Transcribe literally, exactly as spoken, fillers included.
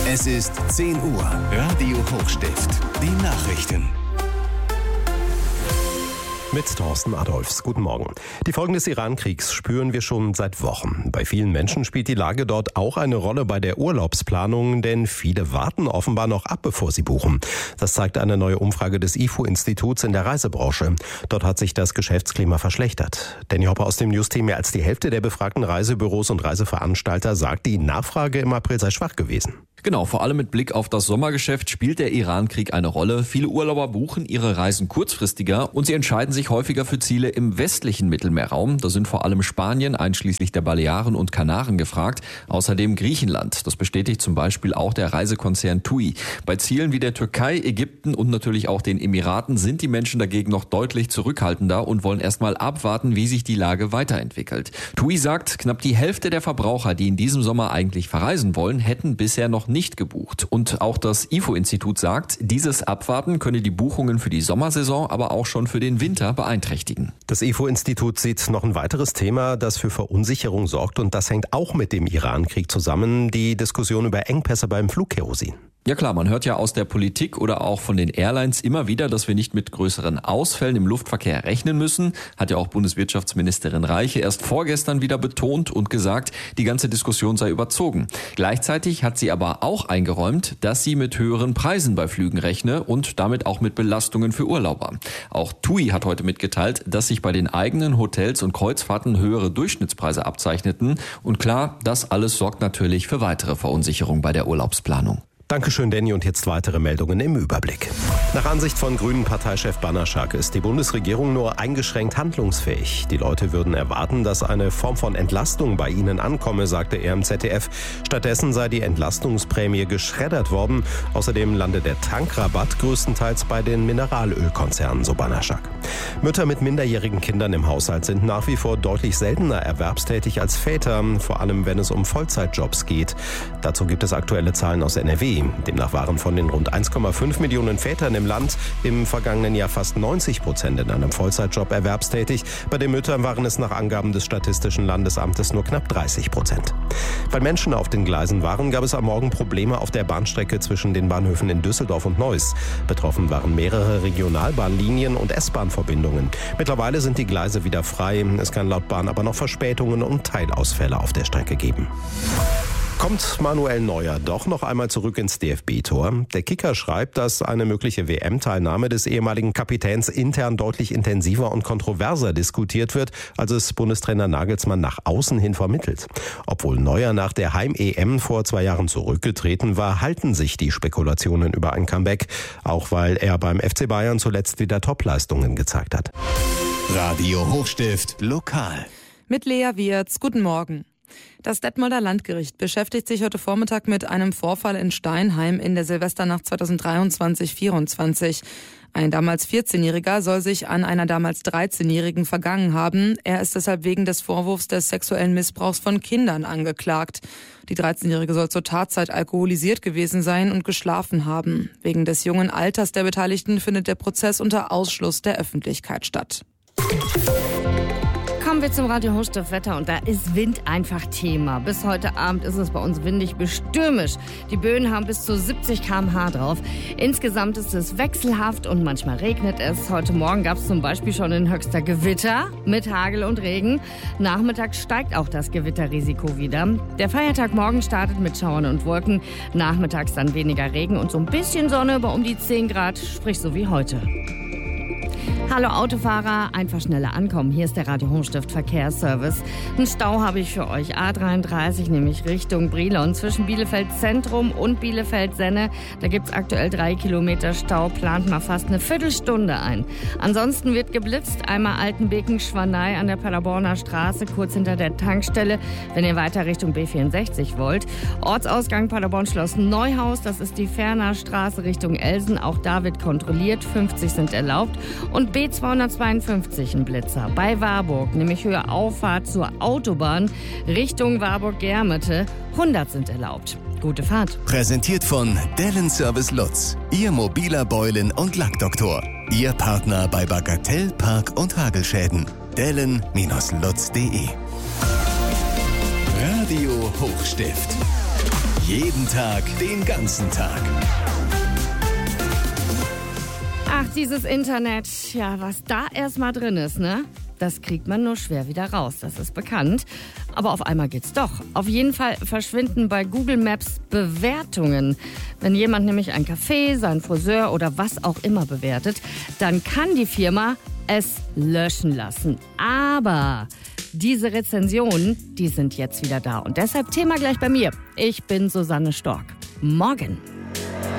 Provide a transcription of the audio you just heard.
Es ist zehn Uhr. Radio Hochstift. Die Nachrichten. Mit Thorsten Adolfs. Guten Morgen. Die Folgen des Iran-Kriegs spüren wir schon seit Wochen. Bei vielen Menschen spielt die Lage dort auch eine Rolle bei der Urlaubsplanung, denn viele warten offenbar noch ab, bevor sie buchen. Das zeigt eine neue Umfrage des I F O-Instituts in der Reisebranche. Dort hat sich das Geschäftsklima verschlechtert. Danny Hopper aus dem News-Team: Mehr als die Hälfte der befragten Reisebüros und Reiseveranstalter sagt, die Nachfrage im April sei schwach gewesen. Genau, vor allem mit Blick auf das Sommergeschäft spielt der Iran-Krieg eine Rolle. Viele Urlauber buchen ihre Reisen kurzfristiger und sie entscheiden sich häufiger für Ziele im westlichen Mittelmeerraum. Da sind vor allem Spanien, einschließlich der Balearen und Kanaren gefragt. Außerdem Griechenland. Das bestätigt zum Beispiel auch der Reisekonzern TUI. Bei Zielen wie der Türkei, Ägypten und natürlich auch den Emiraten sind die Menschen dagegen noch deutlich zurückhaltender und wollen erstmal abwarten, wie sich die Lage weiterentwickelt. TUI sagt, knapp die Hälfte der Verbraucher, die in diesem Sommer eigentlich verreisen wollen, hätten bisher noch nicht gebucht. Und auch das I F O-Institut sagt, dieses Abwarten könne die Buchungen für die Sommersaison, aber auch schon für den Winter beeinträchtigen. Das I F O-Institut sieht noch ein weiteres Thema, das für Verunsicherung sorgt, und das hängt auch mit dem Iran-Krieg zusammen: die Diskussion über Engpässe beim Flugkerosin. Ja klar, man hört ja aus der Politik oder auch von den Airlines immer wieder, dass wir nicht mit größeren Ausfällen im Luftverkehr rechnen müssen. Hat ja auch Bundeswirtschaftsministerin Reiche erst vorgestern wieder betont und gesagt, die ganze Diskussion sei überzogen. Gleichzeitig hat sie aber auch eingeräumt, dass sie mit höheren Preisen bei Flügen rechne und damit auch mit Belastungen für Urlauber. Auch TUI hat heute mitgeteilt, dass sich bei den eigenen Hotels und Kreuzfahrten höhere Durchschnittspreise abzeichneten. Und klar, das alles sorgt natürlich für weitere Verunsicherung bei der Urlaubsplanung. Dankeschön, Danny. Und jetzt weitere Meldungen im Überblick. Nach Ansicht von Grünen-Parteichef Banaschak ist die Bundesregierung nur eingeschränkt handlungsfähig. Die Leute würden erwarten, dass eine Form von Entlastung bei ihnen ankomme, sagte er im Z D F. Stattdessen sei die Entlastungsprämie geschreddert worden. Außerdem lande der Tankrabatt größtenteils bei den Mineralölkonzernen, so Banaschak. Mütter mit minderjährigen Kindern im Haushalt sind nach wie vor deutlich seltener erwerbstätig als Väter, vor allem wenn es um Vollzeitjobs geht. Dazu gibt es aktuelle Zahlen aus N R W. Demnach waren von den rund eins Komma fünf Millionen Vätern im Land im vergangenen Jahr fast neunzig Prozent in einem Vollzeitjob erwerbstätig. Bei den Müttern waren es nach Angaben des Statistischen Landesamtes nur knapp dreißig Prozent. Weil Menschen auf den Gleisen waren, gab es am Morgen Probleme auf der Bahnstrecke zwischen den Bahnhöfen in Düsseldorf und Neuss. Betroffen waren mehrere Regionalbahnlinien und S-Bahn-Verbindungen. Mittlerweile sind die Gleise wieder frei. Es kann laut Bahn aber noch Verspätungen und Teilausfälle auf der Strecke geben. Kommt Manuel Neuer doch noch einmal zurück ins D F B-Tor? Der Kicker schreibt, dass eine mögliche W M-Teilnahme des ehemaligen Kapitäns intern deutlich intensiver und kontroverser diskutiert wird, als es Bundestrainer Nagelsmann nach außen hin vermittelt. Obwohl Neuer nach der Heim-E M vor zwei Jahren zurückgetreten war, halten sich die Spekulationen über ein Comeback, auch weil er beim F C Bayern zuletzt wieder Topleistungen gezeigt hat. Radio Hochstift Lokal. Mit Lea Wiertz, guten Morgen. Das Detmolder Landgericht beschäftigt sich heute Vormittag mit einem Vorfall in Steinheim in der Silvesternacht zweitausenddreiundzwanzig vierundzwanzig. Ein damals vierzehnjähriger soll sich an einer damals dreizehnjährigen vergangen haben. Er ist deshalb wegen des Vorwurfs des sexuellen Missbrauchs von Kindern angeklagt. Die dreizehnjährige soll zur Tatzeit alkoholisiert gewesen sein und geschlafen haben. Wegen des jungen Alters der Beteiligten findet der Prozess unter Ausschluss der Öffentlichkeit statt. Kommen wir zum Radio Hochstift Wetter, und da ist Wind einfach Thema. Bis heute Abend ist es bei uns windig bis stürmisch. Die Böen haben bis zu siebzig Kilometer pro Stunde drauf. Insgesamt ist es wechselhaft und manchmal regnet es. Heute Morgen gab es zum Beispiel schon in Höxter Gewitter mit Hagel und Regen. Nachmittags steigt auch das Gewitterrisiko wieder. Der Feiertag morgen startet mit Schauern und Wolken. Nachmittags dann weniger Regen und so ein bisschen Sonne über um die zehn Grad, sprich so wie heute. Hallo Autofahrer, einfach schneller ankommen. Hier ist der Radio Hochstift Verkehrsservice. Einen Stau habe ich für euch. A dreiunddreißig, nämlich Richtung Brilon zwischen Bielefeld Zentrum und Bielefeld Senne. Da gibt es aktuell drei Kilometer Stau. Plant mal fast eine Viertelstunde ein. Ansonsten wird geblitzt. Einmal Altenbeken-Schwanei an der Paderborner Straße, kurz hinter der Tankstelle, wenn ihr weiter Richtung B vierundsechzig wollt. Ortsausgang Paderborn-Schloss Neuhaus, das ist die Ferner Straße Richtung Elsen. Auch da wird kontrolliert. fünfzig sind erlaubt. Und B zweihundertzweiundfünfzig ein Blitzer bei Warburg, nämlich Höhe Auffahrt zur Autobahn Richtung Warburg-Germete. hundert sind erlaubt. Gute Fahrt. Präsentiert von Dellen Service Lutz, Ihr mobiler Beulen- und Lackdoktor. Ihr Partner bei Bagatell, Park- und Hagelschäden. Dellen Lutz punkt de. Radio Hochstift. Jeden Tag, den ganzen Tag. Ach, dieses Internet, ja, was da erstmal drin ist, ne? Das kriegt man nur schwer wieder raus, das ist bekannt. Aber auf einmal geht's doch. Auf jeden Fall verschwinden bei Google Maps Bewertungen. Wenn jemand nämlich ein Café, seinen Friseur oder was auch immer bewertet, dann kann die Firma es löschen lassen. Aber diese Rezensionen, die sind jetzt wieder da. Und deshalb Thema gleich bei mir. Ich bin Susanne Stork. Morgen.